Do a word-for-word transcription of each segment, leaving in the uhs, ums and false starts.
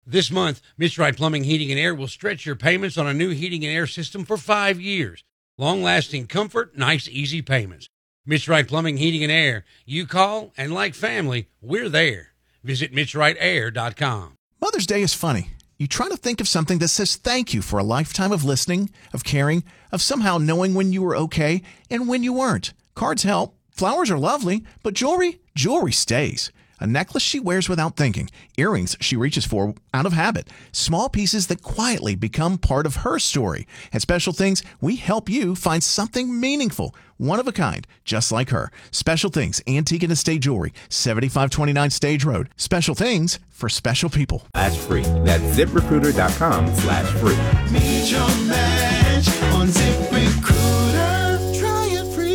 This month, Mitch Wright Plumbing, Heating, and Air will stretch your payments on a new heating and air system for five years. Long-lasting comfort, nice, easy payments. Mitch Wright Plumbing, Heating, and Air. You call, and like family, we're there. Visit mitch wright air dot com. Mother's Day is funny. You try to think of something that says thank you for a lifetime of listening, of caring, of somehow knowing when you were okay and when you weren't. Cards help. Flowers are lovely, but jewelry, jewelry stays. A necklace she wears without thinking. Earrings she reaches for out of habit. Small pieces that quietly become part of her story. At Special Things, we help you find something meaningful, one of a kind, just like her. Special Things, Antique and Estate Jewelry, seventy-five twenty-nine Stage Road. Special Things for special people. Slash free. That's ZipRecruiter.com slash free. Meet your match on ZipRecruiter. Try it free.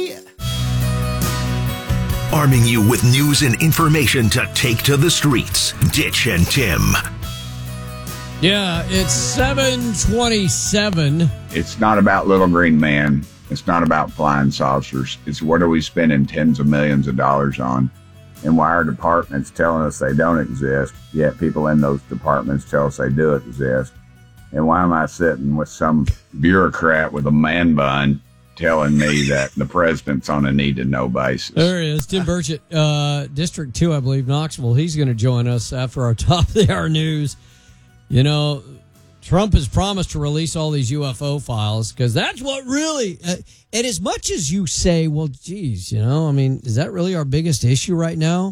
Arming you with news and information to take to the streets. Ditch and Tim. Yeah, it's seven twenty-seven. It's not about Little Green Man. It's not about flying saucers. It's what are we spending tens of millions of dollars on? And why are departments telling us they don't exist, yet people in those departments tell us they do exist? And why am I sitting with some bureaucrat with a man bun telling me that the president's on a need-to-know basis? There he is, Tim Burchett, uh, District two, I believe, Knoxville. He's going to join us after our top of the hour news. You know, Trump has promised to release all these U F O files because that's what really, uh, and as much as you say, well, geez, you know, I mean, is that really our biggest issue right now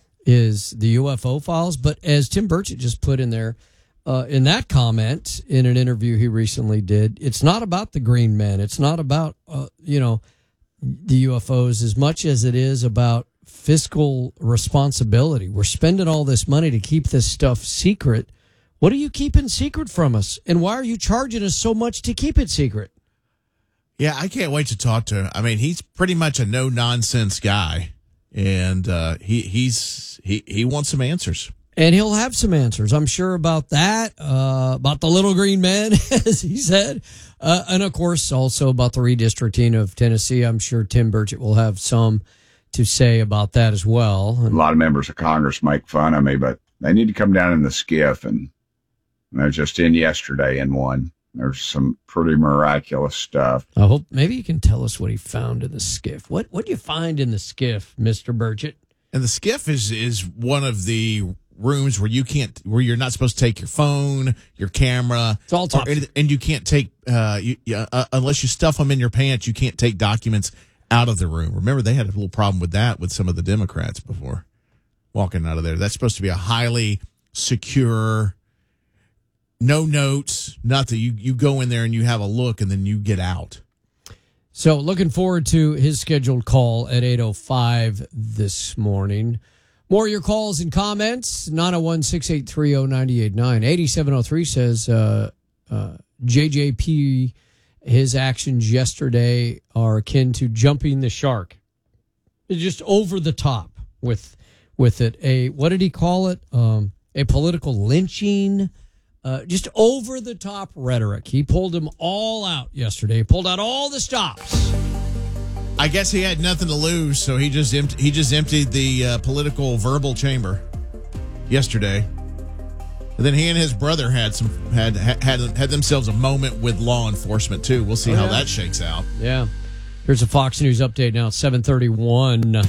is the U F O files? But as Tim Burchett just put in there, Uh, in that comment, in an interview he recently did, it's not about the green men. It's not about, uh, you know, the U F Os as much as it is about fiscal responsibility. We're spending all this money to keep this stuff secret. What are you keeping secret from us? And why are you charging us so much to keep it secret? Yeah, I can't wait to talk to him. I mean, he's pretty much a no-nonsense guy, and uh, he he's he, he wants some answers. And he'll have some answers, I'm sure, about that, uh, about the little green men, as he said, uh, and, of course, also about the redistricting of Tennessee. I'm sure Tim Burchett will have some to say about that as well. A lot of members of Congress make fun of me, but they need to come down in the skiff. And I was just in yesterday in one. There's some pretty miraculous stuff. I hope maybe you can tell us what he found in the skiff. What what do you find in the skiff, Mister Burchett? And the skiff is is one of the rooms where you can't, where you're not supposed to take your phone, your camera. It's all top. Or, and you can't take, uh, you, uh, unless you stuff them in your pants, you can't take documents out of the room. Remember, they had a little problem with that with some of the Democrats before walking out of there. That's supposed to be a highly secure, no notes, nothing. You, you go in there and you have a look and then you get out. So looking forward to his scheduled call at eight oh five this morning. More of your calls and comments, nine oh one, six eight three, oh nine eight nine. eighty-seven oh three says uh, uh, J J P, his actions yesterday are akin to jumping the shark. It's just over the top with with it. A what did he call it? Um, a political lynching. Uh, just over the top rhetoric. He pulled them all out yesterday. He pulled out all the stops. I guess he had nothing to lose, so he just empt- he just emptied the uh, political verbal chamber yesterday. And then he and his brother had some had had had themselves a moment with law enforcement too. We'll see oh, how yeah. that shakes out. Yeah. Here's a Fox News update now. It's seven thirty-one.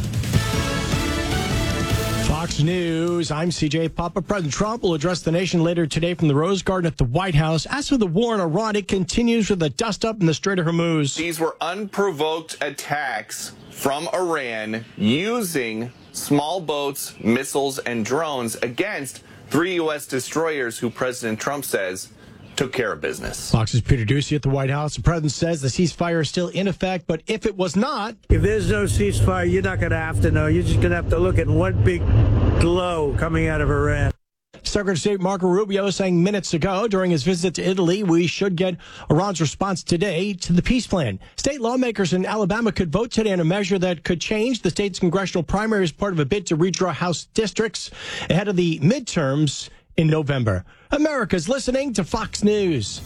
Fox News, I'm C J Papa. President Trump will address the nation later today from the Rose Garden at the White House. As for the war in Iran, it continues with the dust-up in the Strait of Hormuz. These were unprovoked attacks from Iran using small boats, missiles, and drones against three U S destroyers who President Trump says took care of business. Fox's Peter Doocy at the White House. The president says the ceasefire is still in effect, but if it was not... If there's no ceasefire, you're not going to have to know. You're just going to have to look at one big glow coming out of Iran. Secretary of State Marco Rubio saying minutes ago during his visit to Italy, we should get Iran's response today to the peace plan. State lawmakers in Alabama could vote today on a measure that could change the state's congressional primary as part of a bid to redraw House districts ahead of the midterms in November. America's listening to Fox News.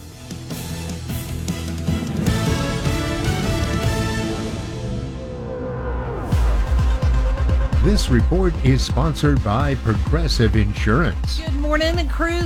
This report is sponsored by Progressive Insurance. Good morning, Cruise.